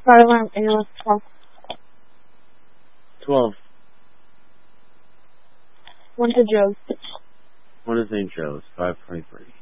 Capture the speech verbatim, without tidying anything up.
Sorry, alarm. And it was twelve. Twelve. One to Joe's. One is Saint Joe's. Five twenty-three.